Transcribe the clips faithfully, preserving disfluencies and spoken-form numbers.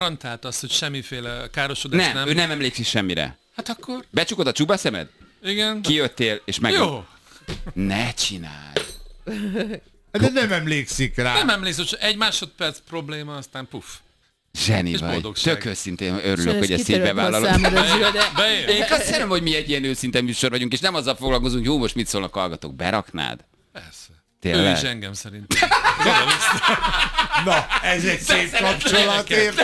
garantált azt, hogy semmiféle károsodás nem. nem... ő nem emlékszik semmire. Hát akkor... Becsukod a csuba szemed? Igen. Kijöttél, és meg... Jó. Ne csinálj. De nem emlékszik rá. Nem emlékszik, hogy egy másodperc probléma, aztán puff. Zseni vagy. Tök őszintén örülök, hogy ezt így bevállalod. Én azt hiszem, hogy mi egy ilyen őszinte műsor vagyunk, és nem azzal foglalkozunk, hogy jó, most mit szólnak hallgatók. Beraknád? Persze. Tényleg? Ő is engem szerintem. Na, ez egy szép kapcsolat, érted?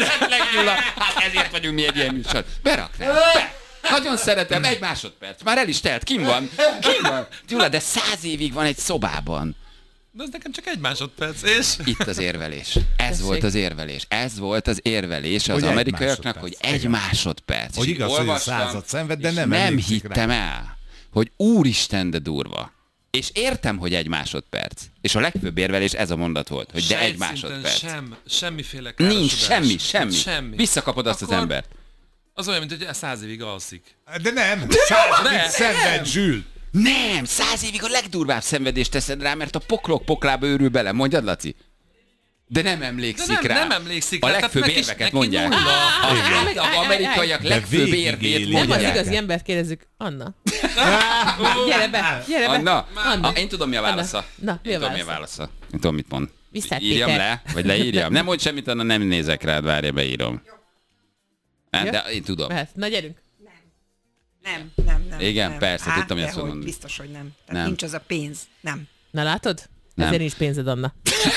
Hát ezért vagyunk mi egy ilyen műsor. Beraknád? Be. Nagyon szeretem, egy másodperc. Már el is telt. Kim van? Kim van? Gyula, de száz évig van egy szobában. De ez nekem csak egy másodperc, és... Itt az érvelés. Ez volt az érvelés. Ez volt az érvelés az amerikaiaknak, hogy egy másodperc. Hogy igaz, hogy a század szenved, de nem nem hittem el, hogy úristen, de durva. És értem, hogy egy másodperc. És a legfőbb érvelés ez a mondat volt, hogy de egy másodperc. Sem, semmiféle károsodás. Nincs semmi, semmi. semmi. Visszakapod azt Akkor az embert. Az olyan, mint hogy száz évig alszik. De nem, száz évig szenved, Zsül. Nem, száz évig a legdurvább szenvedést teszed rá, mert a poklok poklába őrül bele. Mondjad, Laci? De nem emlékszik De nem, rá. Nem emlékszik a rá. legfőbb neki, érveket neki mondják. Az amerikaiak legfőbb érvét Nem mondják. az igazi embert kérdezzük. Anna. Gyere be, gyere be. Anna? Anna. Ah, én tudom, mi a válasza. Na, mi a Én tudom, mi a válasza? válasza. Én tudom, mit mond. Visszát, Írjam Péter. le, vagy leírjam. Nem mondj semmit, Anna, nem nézek rád, várja, beírom. Hát, de én tudom. Mehet. Na, gyerünk. Nem, nem, nem. Igen, nem. persze, Á, tudtam, hogy de azt fogod hogy, mondani. biztos, hogy nem. Tehát Nem. nincs az a pénz. Nem. Na, látod? Nem. Ezért nincs pénzed, Anna.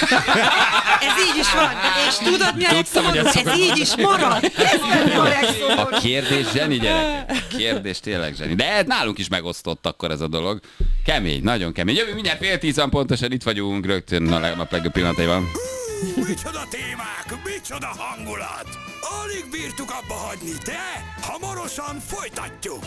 Ez így is van. És tudod, mi a Tudtam, hogy legszomorúbb? ezt Ez így is marad. Ez nem a A legszomorúbb. kérdés zseni, gyerekek. A kérdés tényleg zseni. De nálunk is megosztott akkor ez a dolog. Kemény, nagyon kemény. Jövő mindjárt fél tízan pontosan itt vagyunk, rögtön a legnap legjobb pillanataiban. Micsoda témák, micsoda hangulat! Alig bírtuk abba hagyni, de hamarosan folytatjuk!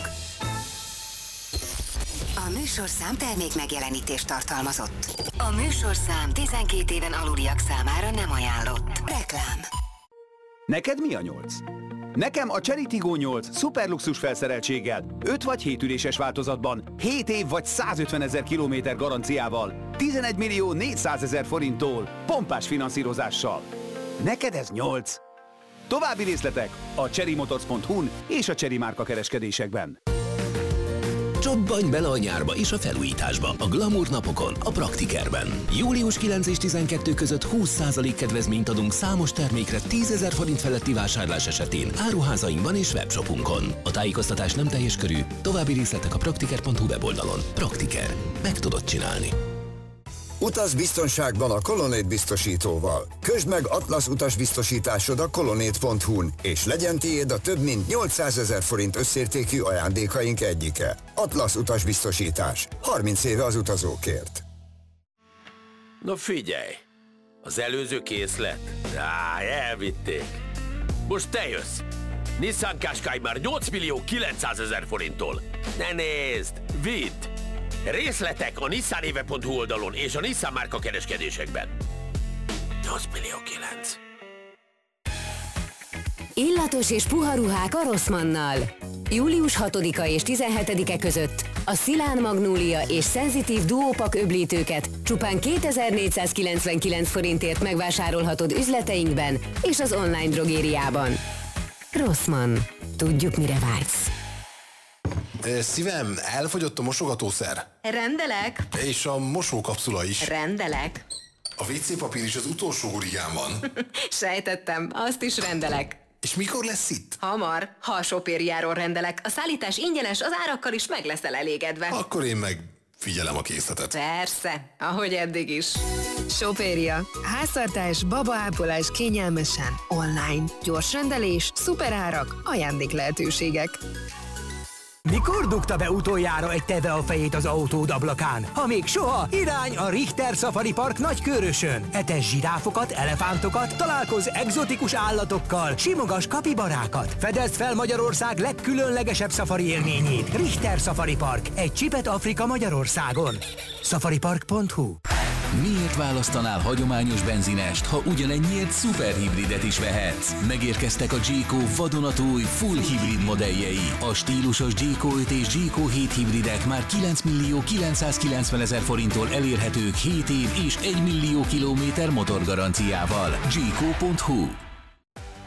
A műsorszám termék megjelenítést tartalmazott. A műsorszám tizenkét éven aluliak számára nem ajánlott. Reklám. Neked mi a nyolc? Nekem a Chery Tiggo nyolc szuperluxus felszereltséggel, öt vagy hét üléses változatban, hét év vagy százötvenezer kilométer garanciával, tizenegy millió négyszázezer forinttól, pompás finanszírozással. Neked ez nyolc. További részletek a cherrymotors pont hu-n és a Chery márka kereskedésekben. Csobbanj bele a nyárba és a felújításba a Glamour napokon, a Praktikerben. július kilencedike és tizenkettő között húsz százalék kedvezményt adunk számos termékre tízezer forint feletti vásárlás esetén áruházainkban és webshopunkon. A tájékoztatás nem teljes körű, további részletek a praktiker pont hu weboldalon. Praktiker. Meg tudod csinálni. Utaz biztonságban a Colonnade biztosítóval. Közd meg Atlasz utasbiztosításod a colonnade pont hu-n, és legyen tiéd a több mint nyolcszázezer forint összértékű ajándékaink egyike. Atlasz utasbiztosítás. harminc éve az utazókért. Na figyelj! Az előző készlet? Á, elvitték. Most te jössz! Nissan Qashqai már nyolc millió kilencszázezer forinttól. Ne nézd! Vidd! Részletek a nissanéve pont hu oldalon és a Nissan márka kereskedésekben. nyolc millió kilenc. Illatos és puha ruhák a Rossmannnal. július hatodika és tizenhetedike között a Szilán Magnólia és Szenzitív Duopak öblítőket csupán kétezer-négyszázkilencvenkilenc forintért megvásárolhatod üzleteinkben és az online drogériában. Rossmann. Tudjuk, mire vágysz. Szívem, elfogyott a mosogatószer. Rendelek. És a mosókapszula is. Rendelek. A vé cé papír is az utolsó hurigán van. Sejtettem, azt is rendelek. És mikor lesz itt? Hamar, ha a Shopériáról rendelek. A szállítás ingyenes, az árakkal is meg leszel elégedve. Akkor én meg figyelem a készletet. Persze, ahogy eddig is. Shopéria. Háztartás, babaápolás kényelmesen, online. Gyors rendelés, szuperárak, ajándék lehetőségek. Mikor dugta be utoljára egy teve a fejét az autód ablakán? Ha még soha, irány a Richter Safari Park Nagykőrösön. Etes zsiráfokat, elefántokat, találkozz egzotikus állatokkal, simogass kapibarákat. Fedezd fel Magyarország legkülönlegesebb szafari élményét. Richter Safari Park. Egy csipet Afrika Magyarországon. szafaripark pont hu. Miért választanál hagyományos benzinest, ha ugyanennyiért szuperhibridet is vehetsz? Megérkeztek a Jayco vadonatúj full hibrid modelljei. A stílusos Jayco öt és Jayco hét hibridek már kilenc millió kilencszázkilencvenezer forinttól elérhetők hét év és egy millió kilométer motorgaranciával. Jayco pont hu